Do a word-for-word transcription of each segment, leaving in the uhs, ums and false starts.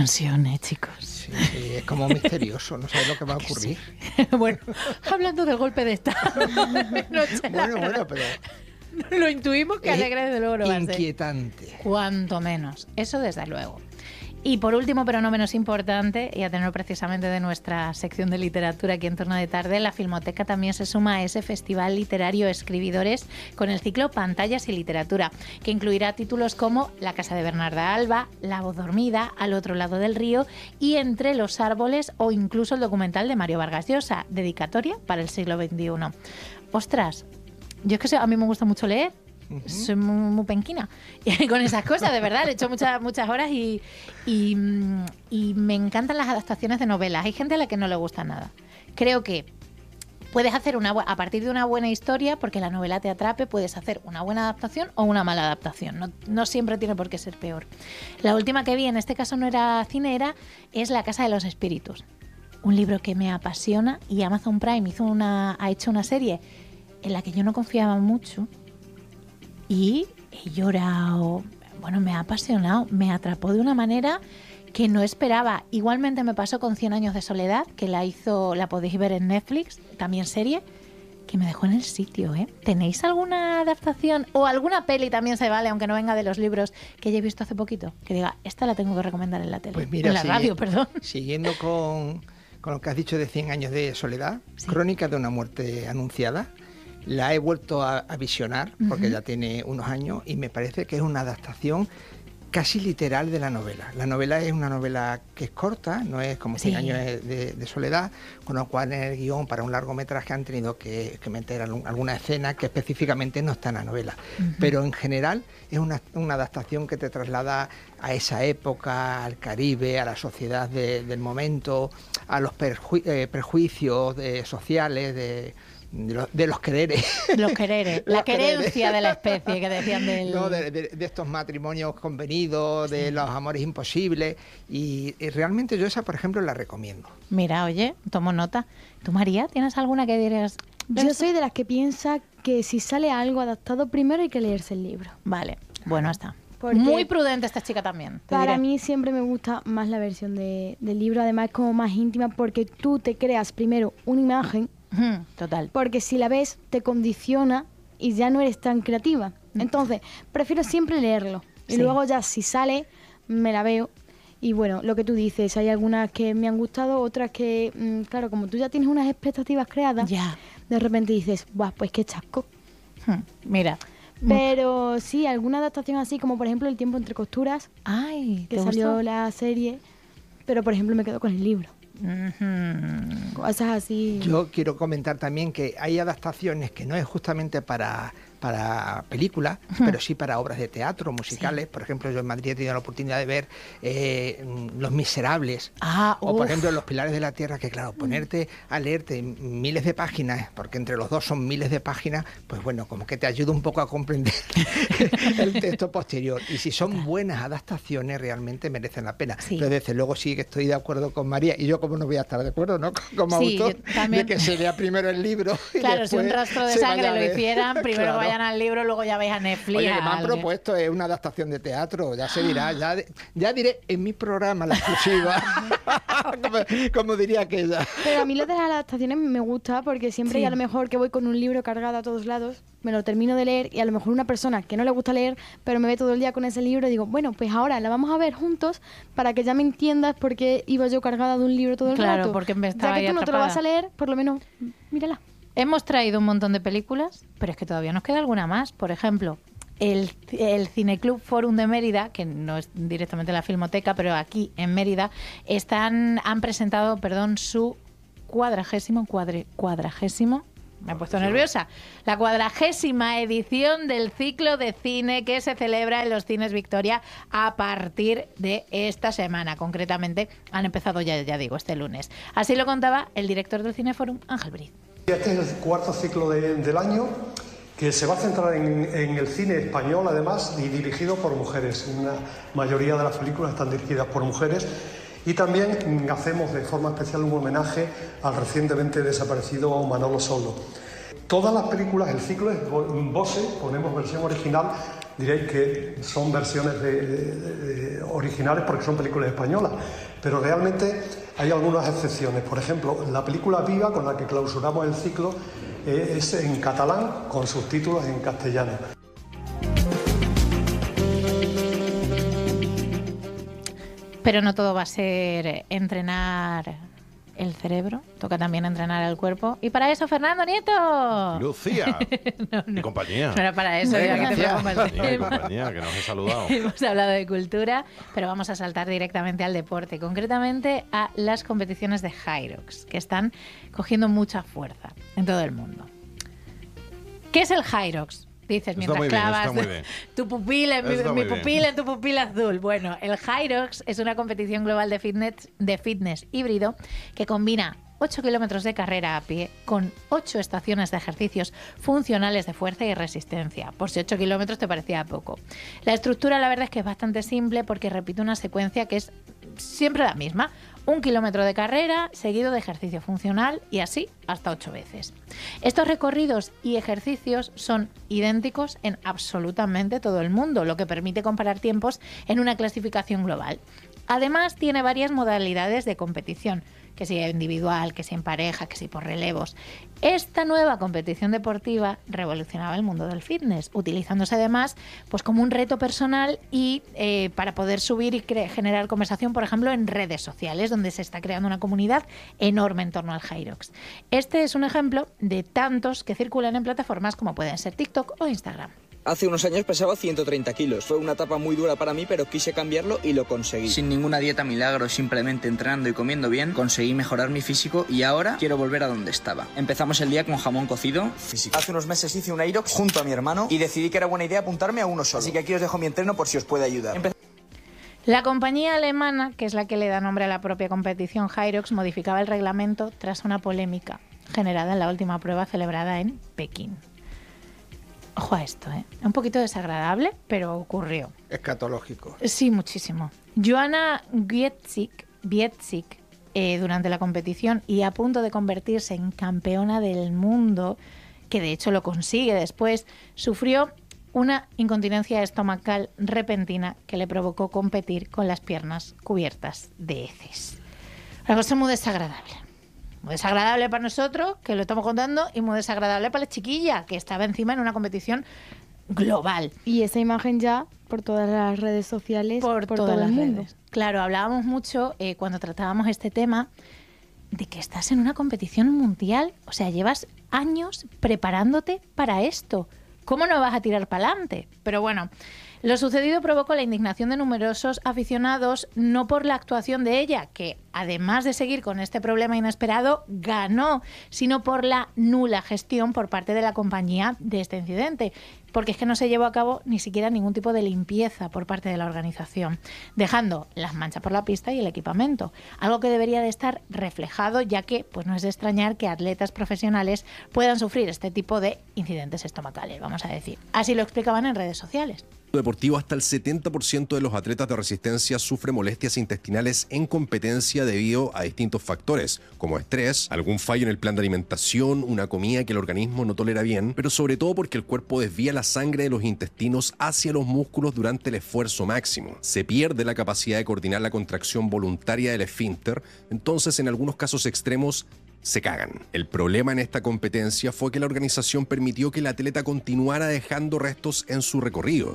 tensión, ¿eh, chicos? Sí, sí, es como misterioso, no sabes lo que va a ocurrir. Sí. Bueno, hablando del golpe de Estado. No sé, bueno, bueno, pero... Lo intuimos que alegre desde luego no va a ser. Inquietante. Cuanto menos, eso desde luego. Y por último, pero no menos importante, y a tener precisamente de nuestra sección de literatura aquí en Turno de Tarde, la Filmoteca también se suma a ese festival literario Escribidores con el ciclo Pantallas y Literatura, que incluirá títulos como La casa de Bernarda Alba, La voz dormida, Al otro lado del río y Entre los árboles o incluso el documental de Mario Vargas Llosa, Dedicatoria para el siglo veintiuno. Ostras, yo es que a mí me gusta mucho leer. Uh-huh. Soy muy, muy penquina y con esas cosas, de verdad, le he hecho muchas, muchas horas y, y, y me encantan las adaptaciones de novelas. Hay gente a la que no le gusta nada. Creo que puedes hacer una a partir de una buena historia, porque la novela te atrape, puedes hacer una buena adaptación o una mala adaptación. No, no siempre tiene por qué ser peor. La última que vi, en este caso no era cine, era es La casa de los espíritus. Un libro que me apasiona y Amazon Prime hizo una, ha hecho una serie en la que yo no confiaba mucho. Y he llorado, bueno, me ha apasionado, me atrapó de una manera que no esperaba. Igualmente me pasó con cien años de soledad, que la hizo, la podéis ver en Netflix, también serie, que me dejó en el sitio, ¿eh? ¿Tenéis alguna adaptación o alguna peli también se vale, aunque no venga de los libros, que haya visto hace poquito? Que diga, esta la tengo que recomendar en la tele, pues mira, en la sigue, radio, perdón. Siguiendo con, con lo que has dicho de cien años de soledad, sí. Crónica de una muerte anunciada. La he vuelto a, a visionar, porque uh-huh. ya tiene unos años, y me parece que es una adaptación casi literal de la novela. La novela es una novela que es corta, no es como cien sí. años de, de soledad, con lo cual en el guión para un largometraje han tenido que, que meter algún, alguna escena que específicamente no está en la novela. Uh-huh. Pero en general es una, una adaptación que te traslada a esa época, al Caribe, a la sociedad de, del momento, a los perju- eh, prejuicios de, sociales, de... De los, de los quereres. Los quereres. La los querencia quereres. De la especie que decían del... No, de, de, de estos matrimonios convenidos, sí. de los amores imposibles. Y, y realmente yo esa, por ejemplo, la recomiendo. Mira, oye, tomo nota. ¿Tú, María, tienes alguna que dirías? Yo soy de las que piensa que si sale algo adaptado, primero hay que leerse el libro. Vale, bueno, está. Porque muy prudente esta chica también. Para diré. mí siempre me gusta más la versión de, del libro, además es como más íntima porque tú te creas primero una imagen. Total. Porque si la ves, te condiciona y ya no eres tan creativa. Entonces, prefiero siempre leerlo. Y sí. luego ya si sale, me la veo. Y bueno, lo que tú dices, hay algunas que me han gustado, otras que, mmm, claro, como tú ya tienes unas expectativas creadas, ya. de repente dices, ¡buah, pues qué chasco! Hmm. Mira. Pero sí, alguna adaptación así, como por ejemplo El tiempo entre costuras, Ay, que salió gustó? La serie, pero por ejemplo me quedo con el libro. Uh-huh. Cosas así. Yo quiero comentar también que hay adaptaciones que no es justamente para, para películas, uh-huh. pero sí para obras de teatro, musicales. Sí. Por ejemplo, yo en Madrid he tenido la oportunidad de ver eh, Los Miserables, ah, o por ejemplo Los Pilares de la Tierra, que claro, ponerte a leerte miles de páginas, porque entre los dos son miles de páginas, pues bueno, como que te ayuda un poco a comprender el texto posterior. Y si son buenas adaptaciones, realmente merecen la pena. Sí. Pero desde luego sí que estoy de acuerdo con María, y yo como no voy a estar de acuerdo, ¿no? Como sí, autor, de que se lea primero el libro. Y claro, si un rastro de sangre lo hicieran, primero claro. vayan al libro, luego ya vais a Netflix. Oye, que me han alguien. propuesto es una adaptación de teatro, ya se dirá, ya, ya diré en mi programa la exclusiva, como, como diría aquella. Pero a mí lo de las adaptaciones me gusta porque siempre sí. a lo mejor que voy con un libro cargado a todos lados, me lo termino de leer y a lo mejor una persona que no le gusta leer, pero me ve todo el día con ese libro y digo, bueno, pues ahora la vamos a ver juntos para que ya me entiendas por qué iba yo cargada de un libro todo el claro, rato. Claro, porque me estaba ya que tú no atrapada. te lo vas a leer, por lo menos mírala. Hemos traído un montón de películas, pero es que todavía nos queda alguna más. Por ejemplo, el, el Cineclub Forum de Mérida, que no es directamente la Filmoteca, pero aquí en Mérida, están, han presentado, perdón, su cuadragésimo, cuadre, cuadragésimo, me he puesto nerviosa, la cuadragésima edición del ciclo de cine que se celebra en los Cines Victoria a partir de esta semana. Concretamente, han empezado ya, ya digo, este lunes. Así lo contaba el director del Cineforum, Ángel Briz. Este es el cuarto ciclo de, del año, que se va a centrar en, en el cine español, además, y dirigido por mujeres. Una mayoría de las películas están dirigidas por mujeres. Y también hacemos de forma especial un homenaje al recientemente desaparecido Manolo Solo. Todas las películas, el ciclo es Bose, ponemos versión original diréis que son versiones de, de, de originales porque son películas españolas, pero realmente hay algunas excepciones. Por ejemplo, la película Viva, con la que clausuramos el ciclo, eh, es en catalán con subtítulos en castellano. Pero no todo va a ser entrenar el cerebro, toca también entrenar el cuerpo. Y para eso, Fernando Nieto. Lucía. no, no, y compañía. No era para eso, ya que te propongo el tema. Y compañía, que nos he saludado. Hemos hablado de cultura, pero vamos a saltar directamente al deporte, concretamente a las competiciones de Hyrox, que están cogiendo mucha fuerza en todo el mundo. ¿Qué es el Hyrox? Dices mientras bien, clavas tu pupila en mi, mi pupila en tu pupila azul. Bueno, el Hyrox es una competición global de fitness, de fitness híbrido que combina ocho kilómetros de carrera a pie con ocho estaciones de ejercicios funcionales de fuerza y resistencia. Por si ocho kilómetros te parecía poco. La estructura, la verdad, es que es bastante simple porque repite una secuencia que es siempre la misma. Un kilómetro de carrera seguido de ejercicio funcional y así hasta ocho veces. Estos recorridos y ejercicios son idénticos en absolutamente todo el mundo, lo que permite comparar tiempos en una clasificación global. Además, tiene varias modalidades de competición, que si individual, que si en pareja, que si por relevos. Esta nueva competición deportiva revolucionaba el mundo del fitness, utilizándose además pues como un reto personal y eh, para poder subir y generar conversación, por ejemplo, en redes sociales, donde se está creando una comunidad enorme en torno al Hyrox. Este es un ejemplo de tantos que circulan en plataformas como pueden ser TikTok o Instagram. Hace unos años pesaba ciento treinta kilos. Fue una etapa muy dura para mí, pero quise cambiarlo y lo conseguí. Sin ninguna dieta milagro, simplemente entrenando y comiendo bien, conseguí mejorar mi físico y ahora quiero volver a donde estaba. Empezamos el día con jamón cocido. Físico. Hace unos meses hice un Hyrox junto a mi hermano y decidí que era buena idea apuntarme a uno solo. Así que aquí os dejo mi entreno por si os puede ayudar. Empe La compañía alemana, que es la que le da nombre a la propia competición Hyrox, modificaba el reglamento tras una polémica generada en la última prueba celebrada en Pekín. Ojo a esto, ¿eh? Un poquito desagradable, pero ocurrió. Escatológico. Sí, muchísimo. Joanna Wiecik, Wiecik eh, durante la competición y a punto de convertirse en campeona del mundo, que de hecho lo consigue después, sufrió una incontinencia estomacal repentina que le provocó competir con las piernas cubiertas de heces. Una cosa muy desagradable. Muy desagradable para nosotros, que lo estamos contando, y muy desagradable para la chiquilla, que estaba encima en una competición global. Y esa imagen ya por todas las redes sociales, por, por todas todo las el mundo. Redes. Claro, hablábamos mucho eh, cuando tratábamos este tema de que estás en una competición mundial, o sea, llevas años preparándote para esto. ¿Cómo no vas a tirar para adelante? Pero bueno, lo sucedido provocó la indignación de numerosos aficionados, no por la actuación de ella, que además de seguir con este problema inesperado, ganó, sino por la nula gestión por parte de la compañía de este incidente. Porque es que no se llevó a cabo ni siquiera ningún tipo de limpieza por parte de la organización, dejando las manchas por la pista y el equipamiento, algo que debería de estar reflejado, ya que pues no es de extrañar que atletas profesionales puedan sufrir este tipo de incidentes estomacales, vamos a decir. Así lo explicaban en redes sociales. Deportivo, hasta el setenta por ciento de los atletas de resistencia sufre molestias intestinales en competencia debido a distintos factores, como estrés, algún fallo en el plan de alimentación, una comida que el organismo no tolera bien, pero sobre todo porque el cuerpo desvía la sangre de los intestinos hacia los músculos durante el esfuerzo máximo. Se pierde la capacidad de coordinar la contracción voluntaria del esfínter, entonces en algunos casos extremos se cagan. El problema en esta competencia fue que la organización permitió que el atleta continuara dejando restos en su recorrido.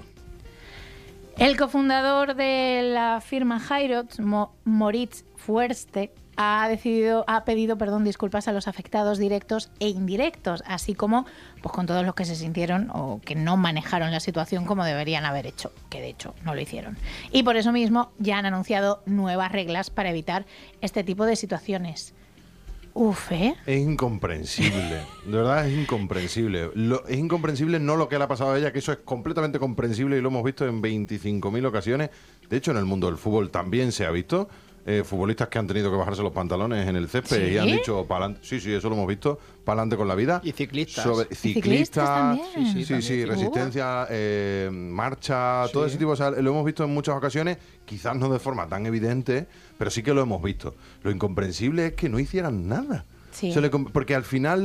El cofundador de la firma Hyrox, Mo Moritz Fuerste, ha decidido, ha pedido, perdón, disculpas a los afectados directos e indirectos, así como pues con todos los que se sintieron o que no manejaron la situación como deberían haber hecho, que de hecho no lo hicieron. Y por eso mismo ya han anunciado nuevas reglas para evitar este tipo de situaciones. Uf, ¿eh? Es incomprensible, de verdad es incomprensible. Lo, es incomprensible no lo que le ha pasado a ella, que eso es completamente comprensible y lo hemos visto en veinticinco mil ocasiones. De hecho, en el mundo del fútbol también se ha visto. Eh, futbolistas que han tenido que bajarse los pantalones en el césped. ¿Sí? Y han dicho, pa'lante. Sí, sí, eso lo hemos visto, para adelante con la vida. Y ciclistas. Sobre, ciclistas, ciclistas sí, sí, sí, sí, resistencia, eh, marcha, sí. Todo ese tipo. O sea, lo hemos visto en muchas ocasiones, quizás no de forma tan evidente, pero sí que lo hemos visto. Lo incomprensible es que no hicieran nada. Sí. Se le, porque al final,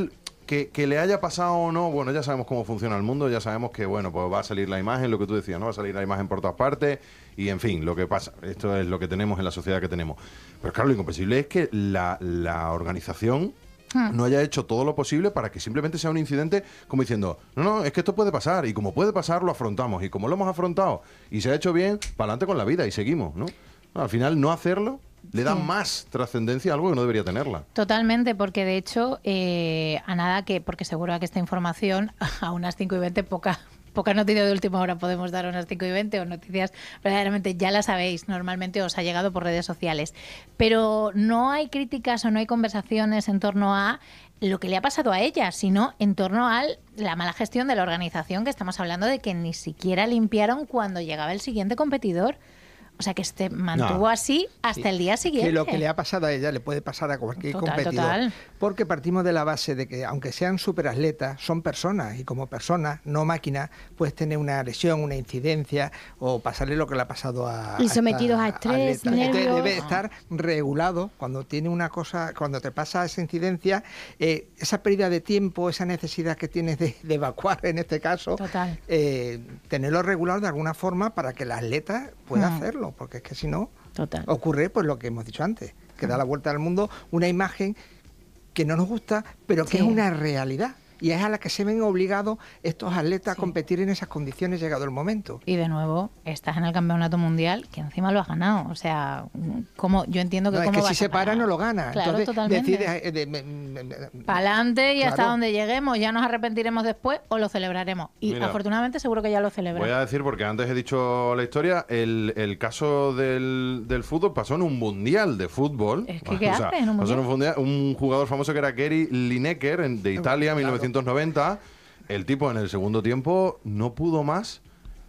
que, que le haya pasado o no, bueno, ya sabemos cómo funciona el mundo, ya sabemos que, bueno, pues va a salir la imagen, lo que tú decías, ¿no? Va a salir la imagen por todas partes y, en fin, lo que pasa. Esto es lo que tenemos en la sociedad que tenemos. Pero claro, lo incomprensible es que la, la organización no haya hecho todo lo posible para que simplemente sea un incidente como diciendo, no, no, es que esto puede pasar y como puede pasar lo afrontamos y como lo hemos afrontado y se ha hecho bien, para adelante con la vida y seguimos, ¿no? No, al final no hacerlo le da sí. más trascendencia a algo que no debería tenerla. Totalmente, porque de hecho, eh, a nada que, porque seguro que esta información a unas cinco y veinte poca... Poca noticia de última hora podemos dar a unas cinco y veinte o noticias verdaderamente ya la sabéis, normalmente os ha llegado por redes sociales. Pero no hay críticas o no hay conversaciones en torno a lo que le ha pasado a ella, sino en torno a la mala gestión de la organización, que estamos hablando de que ni siquiera limpiaron cuando llegaba el siguiente competidor. O sea, que se mantuvo no. así hasta sí. el día siguiente. Que lo que le ha pasado a ella le puede pasar a cualquier total, competidor. Total. Porque partimos de la base de que, aunque sean superatletas, son personas. Y como personas, no máquinas, puedes tener una lesión, una incidencia o pasarle lo que le ha pasado a Y sometidos a, a estrés, nervios. Debe estar regulado cuando tiene una cosa, cuando te pasa esa incidencia, eh, esa pérdida de tiempo, esa necesidad que tienes de, de evacuar en este caso, eh, tenerlo regulado de alguna forma para que el atleta pueda hmm. hacerlo. Porque es que si no, Total. ocurre pues lo que hemos dicho antes, que da la vuelta al mundo una imagen que no nos gusta, pero que sí. es una realidad. Y es a la que se ven obligados estos atletas sí. a competir en esas condiciones llegado el momento. Y de nuevo, estás en el campeonato mundial que encima lo has ganado. O sea, como yo entiendo que no, cómo es que vas si se para no lo gana. Claro, entonces totalmente. Decide, eh, de, de, de, de, para adelante y claro. hasta donde lleguemos. Ya nos arrepentiremos después o lo celebraremos. Y Mira, afortunadamente seguro que ya lo celebramos. Voy a decir, porque antes he dicho la historia, el, el caso del, del fútbol pasó en un mundial de fútbol. Es que, ¿qué o sea, hace en un pasó mundial? En un, mundial, un jugador famoso que era Gary Lineker, en, de Italia, claro. mil novecientos noventa. El tipo en el segundo tiempo no pudo más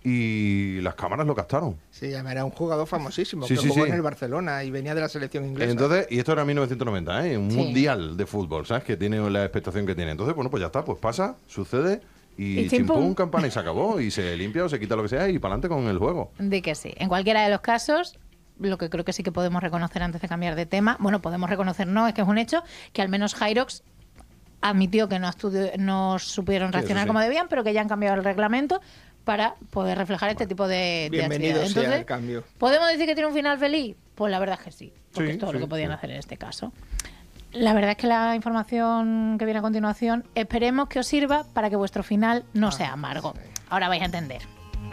y las cámaras lo captaron. Sí, era un jugador famosísimo sí, que sí, jugó sí. en el Barcelona y venía de la selección inglesa. Entonces, y esto era en mil novecientos noventa, ¿eh? Un sí. mundial de fútbol, ¿sabes? Que tiene la expectación que tiene. Entonces, bueno, pues ya está, pues pasa, sucede y, y chimpum, campana y se acabó. Y se limpia o se quita lo que sea y para adelante con el juego. De que sí. En cualquiera de los casos, lo que creo que sí que podemos reconocer antes de cambiar de tema, bueno, podemos reconocer, no, es que es un hecho, que al menos Hyrox admitió que no, estudio, no supieron reaccionar sí, sí. como debían, pero que ya han cambiado el reglamento para poder reflejar bueno, este tipo de, de bienvenido Entonces, sea el cambio. ¿podemos decir que tiene un final feliz? Pues la verdad es que sí, porque sí, es todo sí, lo que podían sí. hacer en este caso. La verdad es que la información que viene a continuación, esperemos que os sirva para que vuestro final no ah, sea amargo. Sí. Ahora vais a entender.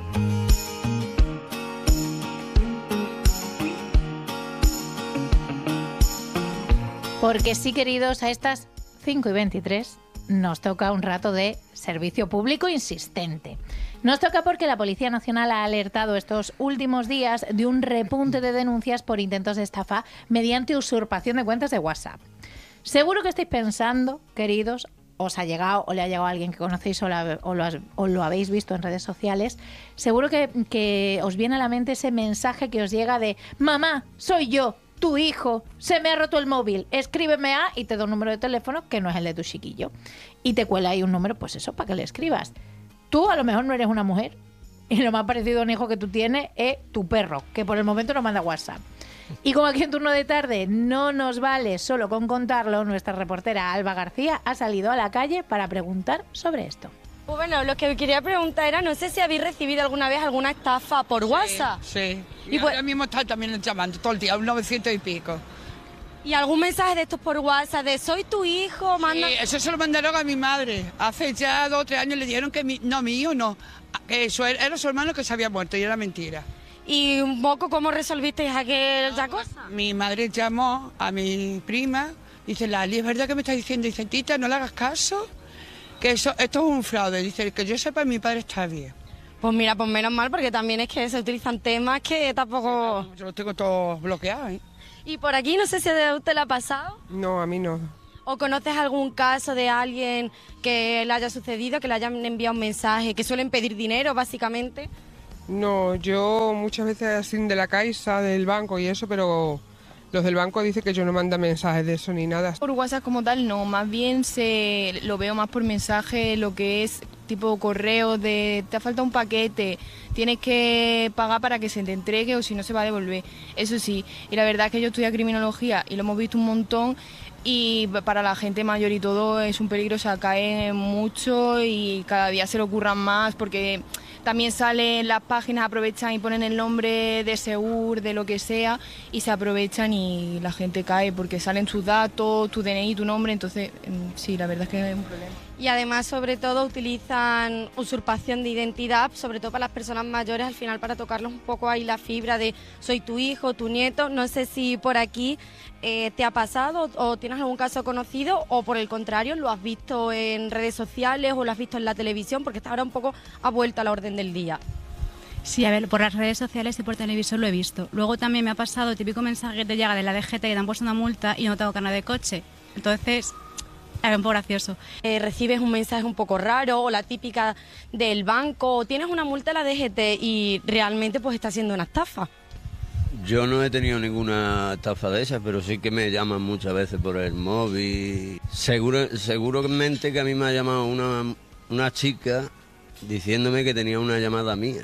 Porque sí, queridos, a estas cinco y veintitrés nos toca un rato de servicio público insistente. Nos toca porque la Policía Nacional ha alertado estos últimos días de un repunte de denuncias por intentos de estafa mediante usurpación de cuentas de WhatsApp. Seguro que estáis pensando, queridos, os ha llegado o le ha llegado a alguien que conocéis o, la, o, lo, has, o lo habéis visto en redes sociales, seguro que, que os viene a la mente ese mensaje que os llega de «Mamá, soy yo, tu hijo, se me ha roto el móvil, escríbeme a...» y te da un número de teléfono que no es el de tu chiquillo. Y te cuela ahí un número, pues eso, para que le escribas. Tú a lo mejor no eres una mujer y lo más parecido a un hijo que tú tienes es tu perro, que por el momento no manda WhatsApp. Y como aquí en Turno de Tarde no nos vale solo con contarlo, nuestra reportera Alba García ha salido a la calle para preguntar sobre esto. Bueno, lo que quería preguntar era, no sé si habéis recibido alguna vez alguna estafa por sí, WhatsApp. Sí, y, y pues, ahora mismo está también llamando todo el día, un novecientos y pico. ¿Y algún mensaje de estos por WhatsApp de soy tu hijo? Manda... Sí, eso se lo mandaron a mi madre. Hace ya dos o tres años le dijeron que mi, no, mi hijo no, que su, era su hermano que se había muerto y era mentira. ¿Y un poco cómo resolvisteis aquella no, cosa? Mi madre llamó a mi prima, dice, Lali, ¿es verdad que me está diciendo? Dice, tita, no le hagas caso, que eso, esto es un fraude. Dice, que yo sepa, mi padre está bien. Pues mira, pues menos mal, porque también es que se utilizan temas que tampoco... Sí, yo los tengo todos bloqueados, ¿eh? ¿Y por aquí no sé si a usted le ha pasado? No, a mí no. ¿O conoces algún caso de alguien que le haya sucedido, que le hayan enviado un mensaje, que suelen pedir dinero, básicamente? No, yo muchas veces así de la Caixa, del banco y eso, pero los del banco dicen que yo no mando mensajes de eso ni nada. Por WhatsApp como tal no, más bien se lo veo más por mensaje lo que es tipo correos de te ha faltado un paquete, tienes que pagar para que se te entregue o si no se va a devolver. Eso sí, y la verdad es que yo estudié criminología y lo hemos visto un montón y para la gente mayor y todo es un peligro, o sea, caen mucho y cada día se le ocurran más porque también salen las páginas, aprovechan y ponen el nombre de Segur, de lo que sea, y se aprovechan y la gente cae porque salen sus datos, tu D N I, tu nombre, entonces sí, la verdad es que es un problema. Y además, sobre todo, utilizan usurpación de identidad, sobre todo para las personas mayores, al final para tocarlos un poco ahí la fibra de soy tu hijo, tu nieto. No sé si por aquí eh, te ha pasado o tienes algún caso conocido o por el contrario lo has visto en redes sociales o lo has visto en la televisión, porque está ahora un poco a vuelta a la orden del día. Sí, a ver, por las redes sociales y por televisor lo he visto. Luego también me ha pasado el típico mensaje que te llega de la D G T que te han puesto una multa y yo no tengo carnet de coche. Entonces, es un poco gracioso. Eh, recibes un mensaje un poco raro o la típica del banco o tienes una multa de la D G T y realmente pues está siendo una estafa. Yo no he tenido ninguna estafa de esas, pero sí que me llaman muchas veces por el móvil. Seguro, seguramente que a mí me ha llamado una, una chica diciéndome que tenía una llamada mía.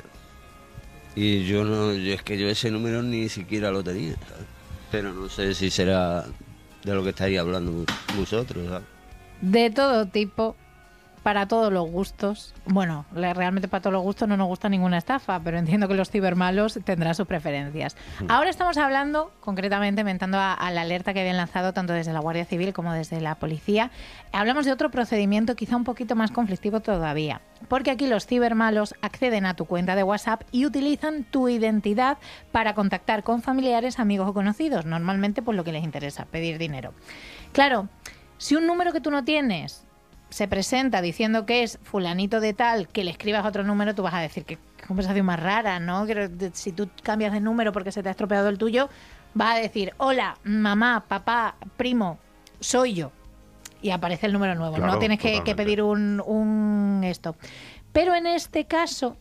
Y yo no, yo, es que yo ese número ni siquiera lo tenía, ¿sabes? Pero no sé si será de lo que estaría hablando vosotros, ¿sabes? De todo tipo, para todos los gustos. Bueno, realmente para todos los gustos no nos gusta ninguna estafa, pero entiendo que los cibermalos tendrán sus preferencias. Ahora estamos hablando, concretamente, mentando a, a la alerta que habían lanzado tanto desde la Guardia Civil como desde la policía. Hablamos de otro procedimiento quizá un poquito más conflictivo todavía, porque aquí los cibermalos acceden a tu cuenta de WhatsApp y utilizan tu identidad para contactar con familiares, amigos o conocidos, normalmente por lo que les interesa, pedir dinero. Claro, si un número que tú no tienes se presenta diciendo que es fulanito de tal, que le escribas otro número, tú vas a decir que qué conversación más rara, ¿no? Que si tú cambias de número porque se te ha estropeado el tuyo, vas a decir, hola, mamá, papá, primo, soy yo. Y aparece el número nuevo, claro, no tienes que, que pedir un, un esto. Pero en este caso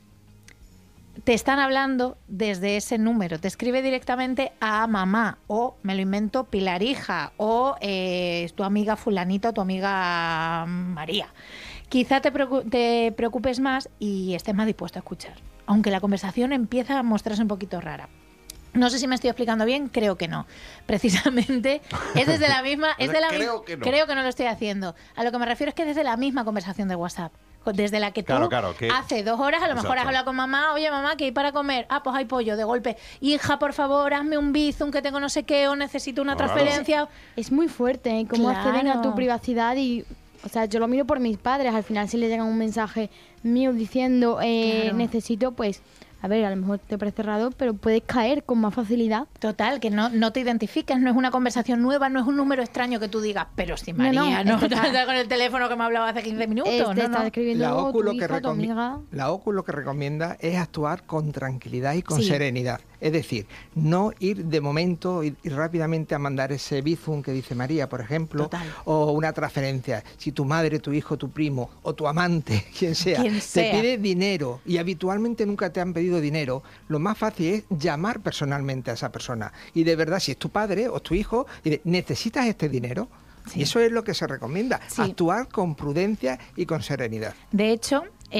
te están hablando desde ese número, te escribe directamente a mamá o, me lo invento, Pilar hija o eh, tu amiga fulanito, tu amiga María. Quizá te, preocu- te preocupes más y estés más dispuesto a escuchar, aunque la conversación empieza a mostrarse un poquito rara. No sé si me estoy explicando bien, creo que no. Precisamente es desde la misma... es de la creo, mi- que no. creo que no lo estoy haciendo. A lo que me refiero es que es desde la misma conversación de WhatsApp. Desde la que tú claro, claro, que... hace dos horas a lo mejor Exacto. has hablado con mamá, oye mamá, ¿qué hay para comer? Ah, pues hay pollo, de golpe. Hija, por favor, hazme un bizum que tengo no sé qué o necesito una claro. transferencia. Es muy fuerte, ¿eh? Cómo claro. acceden a tu privacidad y... O sea, yo lo miro por mis padres, al final si le llega un mensaje mío diciendo eh, claro. necesito, pues... A ver, a lo mejor te parece raro, pero puedes caer con más facilidad. Total, que no, no te identificas, no es una conversación nueva, no es un número extraño que tú digas, pero si María, no, no, no está con el teléfono que me ha hablado hace quince minutos. Este no, está no. escribiendo la OCU, tu lo hija, que tu amiga. La OCU lo que recomienda es actuar con tranquilidad y con Sí. serenidad. Es decir, no ir de momento y rápidamente a mandar ese bizum que dice María, por ejemplo, Total. o una transferencia. Si tu madre, tu hijo, tu primo o tu amante, quien sea, Quien te sea. pide dinero y habitualmente nunca te han pedido dinero, lo más fácil es llamar personalmente a esa persona. Y de verdad, si es tu padre o tu hijo, y de, ¿necesitas este dinero? Sí. Y eso es lo que se recomienda, Sí. actuar con prudencia y con serenidad. De hecho,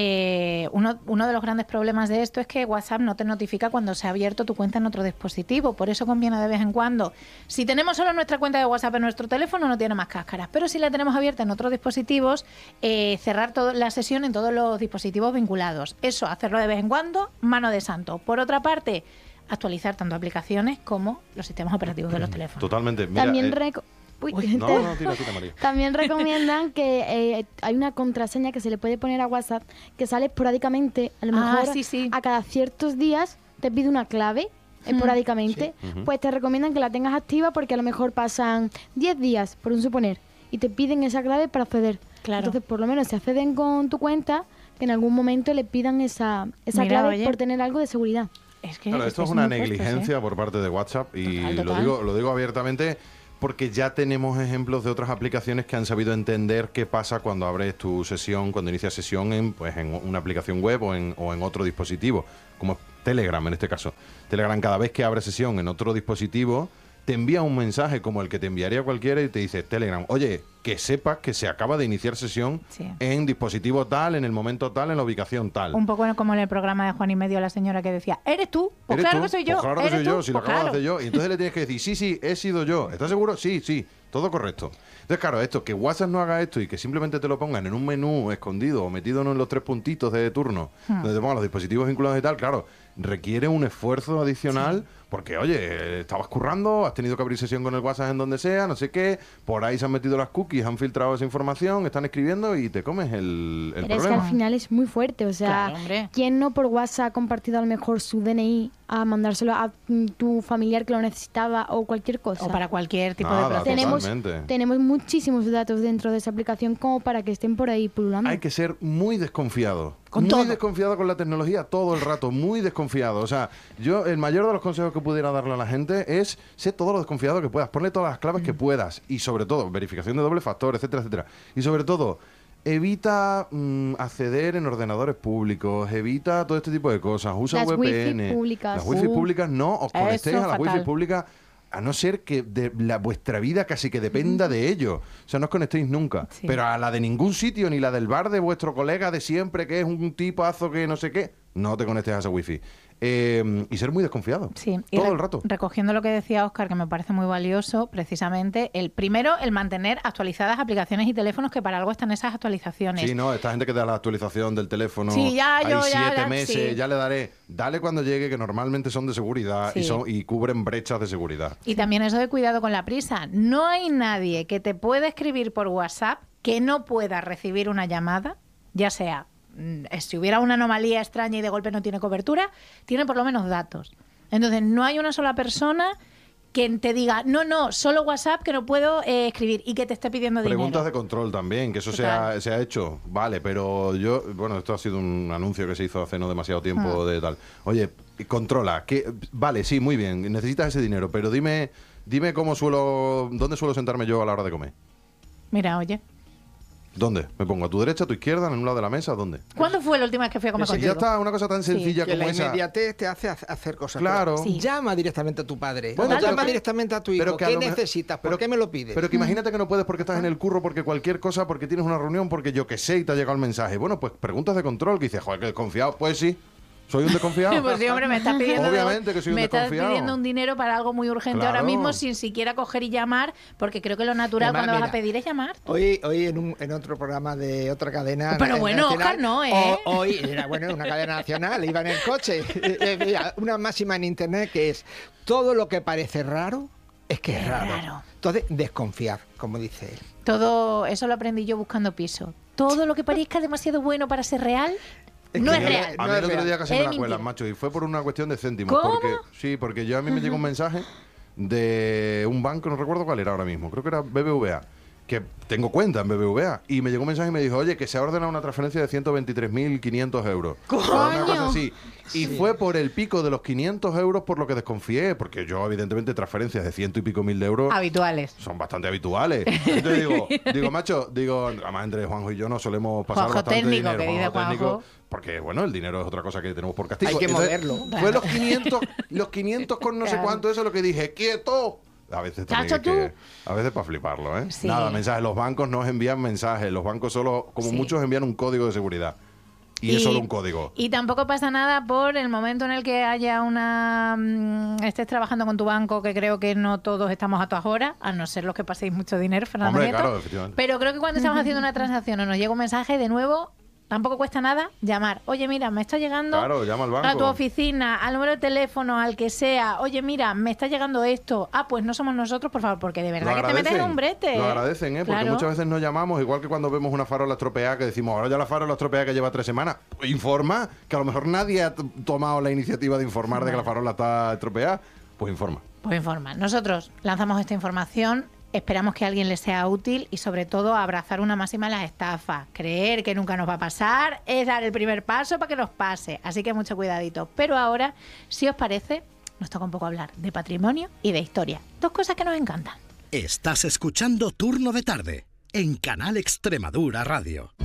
eh, uno, uno de los grandes problemas de esto es que WhatsApp no te notifica cuando se ha abierto tu cuenta en otro dispositivo. Por eso conviene de vez en cuando. Si tenemos solo nuestra cuenta de WhatsApp en nuestro teléfono, no tiene más cáscaras. Pero si la tenemos abierta en otros dispositivos, eh, cerrar todo, la sesión en todos los dispositivos vinculados. Eso, hacerlo de vez en cuando, mano de santo. Por otra parte, actualizar tanto aplicaciones como los sistemas operativos de los teléfonos. Totalmente. Mira, También eh, reco- Uy, Uy, no, no, tira, tira, María. También recomiendan que eh, hay una contraseña que se le puede poner a WhatsApp que sale esporádicamente, a lo Ah, mejor sí, sí. a cada ciertos días te pide una clave esporádicamente, Sí. Ujú. pues te recomiendan que la tengas activa porque a lo mejor pasan diez días, por un suponer, y te piden esa clave para acceder. Claro. Entonces, por lo menos si acceden con tu cuenta, que en algún momento le pidan esa, esa Mira, clave oye. por tener algo de seguridad. Es que, Claro, es esto que es son una muy fuertes, negligencia ¿eh? por parte de WhatsApp y Total, lo total. digo lo digo abiertamente porque ya tenemos ejemplos de otras aplicaciones que han sabido entender qué pasa cuando abres tu sesión, cuando inicias sesión en pues en una aplicación web o en, o en otro dispositivo, como Telegram en este caso. Telegram, cada vez que abres sesión en otro dispositivo, te envía un mensaje como el que te enviaría cualquiera y te dice, Telegram, oye, que sepas que se acaba de iniciar sesión Sí. en dispositivo tal, en el momento tal, en la ubicación tal. Un poco como en el programa de Juan y Medio, la señora que decía, ¿eres tú? Pues ¿Eres claro tú? que soy yo. Pues claro que ¿Eres soy yo, tú? si lo Pues acabo de claro. hacer yo. Y entonces le tienes que decir, sí, sí, he sido yo. ¿Estás seguro? Sí, sí, todo correcto. Entonces, claro, esto, que WhatsApp no haga esto y que simplemente te lo pongan en un menú escondido o metido en los tres puntitos de turno, Hmm. donde te pongan los dispositivos vinculados y tal, claro, requiere un esfuerzo adicional. Sí. Porque, oye, eh, estabas currando, has tenido que abrir sesión con el WhatsApp en donde sea, no sé qué, por ahí se han metido las cookies, han filtrado esa información, están escribiendo y te comes el, el Pero es problema. que al final es muy fuerte, o sea, Claro, ¿quién no por WhatsApp ha compartido a lo mejor su D N I a mandárselo a mm, tu familiar que lo necesitaba o cualquier cosa? O para cualquier tipo Nada, de proceso. tenemos, totalmente. tenemos muchísimos datos dentro de esa aplicación como para que estén por ahí pululando. Hay que ser muy desconfiado. Con muy todo. desconfiado con la tecnología todo el rato, muy desconfiado. O sea, yo el mayor de los consejos que pudiera darle a la gente es ser todo lo desconfiado que puedas, ponle todas las claves que puedas y sobre todo verificación de doble factor, etcétera, etcétera. Y sobre todo, evita mm, acceder en ordenadores públicos, evita todo este tipo de cosas, usa Las V P N. wifi públicas. Las wifi Uh, públicas no, os conectéis eso, a las fatal. wifi públicas a no ser que de la, vuestra vida casi que dependa de ello. O sea, no os conectéis nunca. Sí. Pero a la de ningún sitio, ni la del bar de vuestro colega de siempre, que es un tipazo que no sé qué, no te conectes a esa wifi. Eh, y ser muy desconfiado. Sí, y todo re- el rato. Recogiendo lo que decía Óscar, que me parece muy valioso, precisamente, el primero, el mantener actualizadas aplicaciones y teléfonos, que para algo están esas actualizaciones. Sí, no, esta gente que da la actualización del teléfono, Sí, ya, hay yo ya siete la- meses, sí. ya le daré. Dale cuando llegue, que normalmente son de seguridad y, Sí. son, y cubren brechas de seguridad. Y también eso de cuidado con la prisa. No hay nadie que te pueda escribir por WhatsApp que no pueda recibir una llamada, ya sea, mm, si hubiera una anomalía extraña y de golpe no tiene cobertura, tiene por lo menos datos. Entonces, no hay una sola persona que te diga, no, no, solo WhatsApp que no puedo eh, escribir y que te esté pidiendo Preguntas dinero. de control también, que eso se Total. ha, se ha hecho. Vale, pero yo, bueno, esto ha sido un anuncio que se hizo hace no demasiado tiempo Ah. de tal. Oye, controla, que vale, sí, muy bien, necesitas ese dinero, pero dime, dime cómo suelo, dónde suelo sentarme yo a la hora de comer. Mira, oye, ¿Dónde? ¿Me pongo a tu derecha, a tu izquierda, en un lado de la mesa? ¿Dónde? ¿cuándo fue la última vez que fui a comer Y contigo? ya está, una cosa tan Sí. sencilla Que como la esa. inmediatez te hace hace- hacer cosas. Claro. Pero Sí. Llama directamente a tu padre. Bueno, o pero llama que- directamente a tu hijo. pero que a ¿Qué lo mejor- necesitas? ¿Por pero- qué me lo pides? Pero que imagínate que no puedes porque estás en el curro, porque cualquier cosa, porque tienes una reunión, porque yo qué sé, y te ha llegado el mensaje. Bueno, pues preguntas de control, que dices, joder, que desconfiado. Pues sí, soy un desconfiado. Pues sí, hombre, me estás pidiendo, Obviamente que soy un me estás desconfiado. pidiendo un dinero para algo muy urgente Claro. ahora mismo sin siquiera coger y llamar, porque creo que lo natural Además, cuando vas a mira, pedir es llamar. Hoy, hoy en, un, en otro programa de otra cadena. Pero na- bueno, nacional, Óscar, no, ¿eh? o- hoy era bueno, una cadena nacional, iba en el coche. eh, eh, mira, una máxima en internet que es: todo lo que parece raro es que es Es raro. raro. Entonces, desconfiar, como dice él. Todo eso lo aprendí yo buscando piso. Todo lo que parezca demasiado bueno para ser real no que es no- real. A mí No el es otro día real. casi Es me la mentira. cuelan, macho, y fue por una cuestión de céntimos. ¿Cómo? Porque, sí, porque yo a mí me llegó un mensaje de un banco, no recuerdo cuál era ahora mismo, creo que era B B V A, que tengo cuenta en B B V A, y me llegó un mensaje y me dijo, oye, que se ha ordenado una transferencia de ciento veintitrés mil quinientos euros. Una cosa así. Y fue por el pico de los quinientos euros por lo que desconfié, porque yo, evidentemente, transferencias de ciento y pico mil de euros Habituales. son bastante habituales. Entonces digo, digo, macho, digo, además entre Juanjo y yo no solemos pasar Juanjo bastante técnico, dinero. que dice Juanjo técnico, Juanjo. porque, bueno, el dinero es otra cosa que tenemos por castigo. Hay que Entonces, moverlo. Fue los quinientos, los quinientos con no sé Claro. cuánto, eso es lo que dije, ¡quieto! A veces también Chacho, hay que- a veces para fliparlo, ¿eh? Sí. Nada, mensajes. Los bancos no os envían mensajes. Los bancos solo, como Sí. muchos, envían un código de seguridad. Y, es solo un código. Y tampoco pasa nada por el momento en el que haya una... mm, estés trabajando con tu banco, que creo que no todos estamos a todas horas, a no ser los que paséis mucho dinero, Fernando Hombre, Nieto. claro, efectivamente. Pero creo que cuando estamos haciendo una transacción o nos llega un mensaje, de nuevo, tampoco cuesta nada llamar. Oye, mira, me está llegando Claro, llama al banco. a tu oficina, al número de teléfono, al que sea. Oye, mira, me está llegando esto. Ah, pues no somos nosotros, por favor, porque de verdad Lo que te metes en un brete. Lo ¿eh? agradecen, ¿eh? Porque Claro. muchas veces no llamamos, igual que cuando vemos una farola estropeada que decimos, ahora ya la farola estropeada que lleva tres semanas. Informa, que a lo mejor nadie ha t- tomado la iniciativa de informar de que la farola está estropeada. Pues informa. Pues informa. Nosotros lanzamos esta información, esperamos que a alguien le sea útil y sobre todo abrazar una máxima en las estafas. Creer que nunca nos va a pasar es dar el primer paso para que nos pase. Así que mucho cuidadito. Pero ahora, si os parece, nos toca un poco hablar de patrimonio y de historia. Dos cosas que nos encantan. Estás escuchando Turno de Tarde en Canal Extremadura Radio.